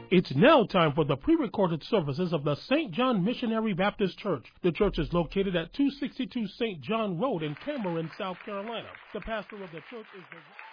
It's now time for the pre-recorded services of the St. John Missionary Baptist Church. The church is located at 262 St. John Road in Cameron, South Carolina. The pastor of the church is the...